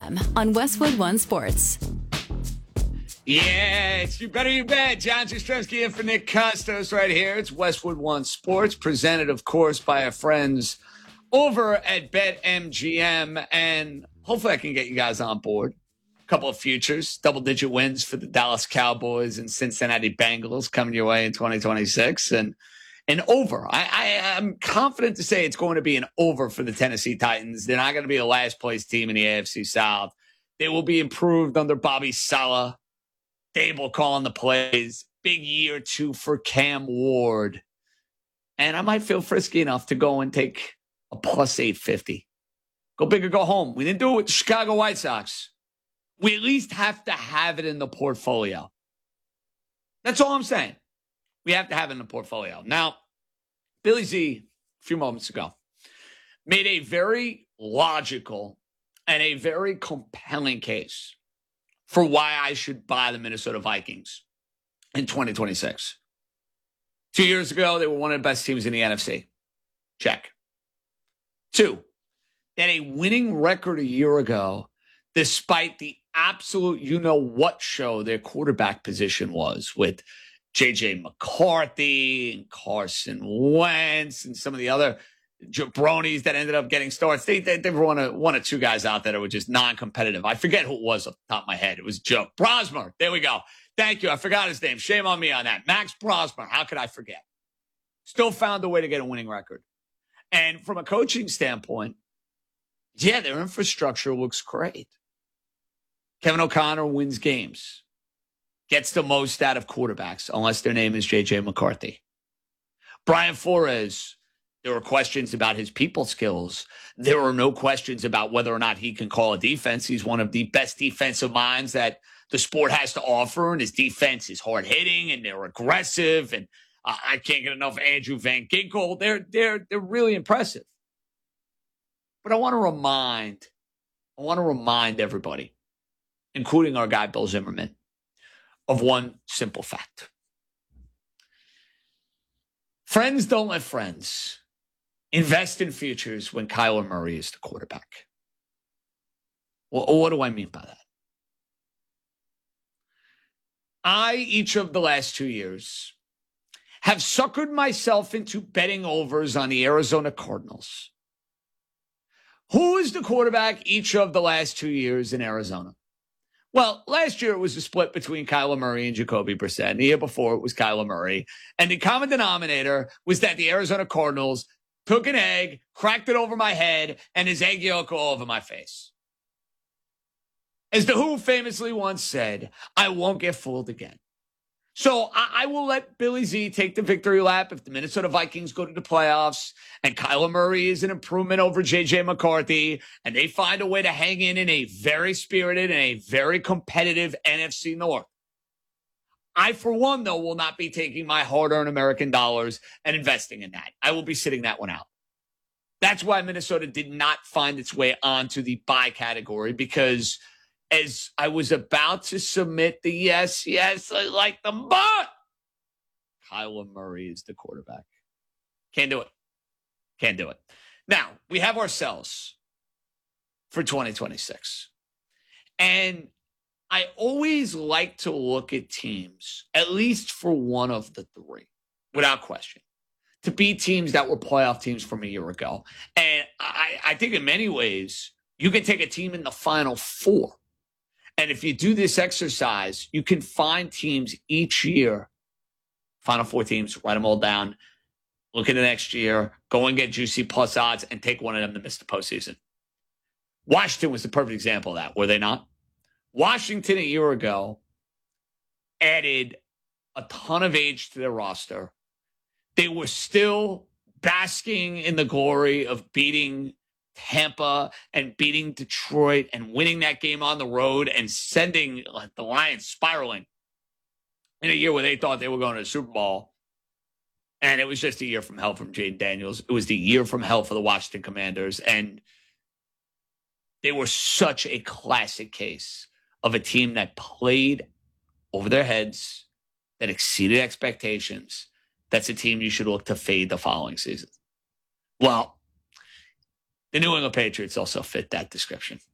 p.m. on Westwood One Sports. Yeah, it's You Better You Bet. John Jastrzemski in for Nick Costos right here. It's Westwood One Sports, presented, of course, by our friends over at BetMGM. And hopefully I can get you guys on board. A couple of futures, double-digit wins for the Dallas Cowboys and Cincinnati Bengals coming your way in 2026. And an over. I'm confident to say it's going to be an over for the Tennessee Titans. They're not going to be a last-place team in the AFC South. They will be improved under Bobby Saleh. Dable calling the plays. Big year 2 for Cam Ward. And I might feel frisky enough to go and take a plus 850. Go big or go home. We didn't do it with the Chicago White Sox. We at least have to have it in the portfolio. That's all I'm saying. We have to have it in the portfolio. Now, Billy Z, a few moments ago, made a very logical and a very compelling case for why I should buy the Minnesota Vikings in 2026. 2 years ago, they were one of the best teams in the NFC. Check. 2, they had a winning record a year ago, despite the absolute you-know-what show their quarterback position was with J.J. McCarthy and Carson Wentz and some of the other jabronis that ended up getting starts. They were one of two guys out there that were just non-competitive. I forget who it was off the top of my head. It was Joe Brosmer. There we go. Thank you. I forgot his name. Shame on me on that. Max Brosmer. How could I forget? Still found a way to get a winning record. And from a coaching standpoint, yeah, their infrastructure looks great. Kevin O'Connor wins games. Gets the most out of quarterbacks, unless their name is J.J. McCarthy. Brian Flores, there were questions about his people skills. There are no questions about whether or not he can call a defense. He's one of the best defensive minds that the sport has to offer, and his defense is hard-hitting, and they're aggressive, and I can't get enough Andrew Van Ginkel. They're really impressive. But I want to remind everybody, including our guy Bill Zimmerman, of one simple fact. Friends don't let friends invest in futures when Kyler Murray is the quarterback. Well, what do I mean by that? Each of the last 2 years, have suckered myself into betting overs on the Arizona Cardinals. Who is the quarterback each of the last 2 years in Arizona? Well, last year it was a split between Kyler Murray and Jacoby Brissett. And the year before it was Kyler Murray. And the common denominator was that the Arizona Cardinals took an egg, cracked it over my head, and his egg yolk all over my face. As The Who famously once said, I won't get fooled again. So I will let Billy Z take the victory lap if the Minnesota Vikings go to the playoffs and Kyler Murray is an improvement over J.J. McCarthy and they find a way to hang in a very spirited and a very competitive NFC North. I, for one, though, will not be taking my hard-earned American dollars and investing in that. I will be sitting that one out. That's why Minnesota did not find its way onto the buy category, because as I was about to submit the yes, I like them, but Kyler Murray is the quarterback. Can't do it. Now, we have ourselves for 2026. And I always like to look at teams, at least for one of the three, without question, to beat teams that were playoff teams from a year ago. And I think in many ways, you can take a team in the Final Four. And if you do this exercise, you can find teams each year, Final Four teams, write them all down, look at the next year, go and get juicy plus odds, and take one of them to miss the postseason. Washington was the perfect example of that, were they not? Washington a year ago added a ton of age to their roster. They were still basking in the glory of beating Tampa and beating Detroit and winning that game on the road and sending the Lions spiraling in a year where they thought they were going to the Super Bowl. And it was just a year from hell from Jaden Daniels. It was the year from hell for the Washington Commanders. And they were such a classic case of a team that played over their heads, that exceeded expectations. That's a team you should look to fade the following season. Well, the New England Patriots also fit that description.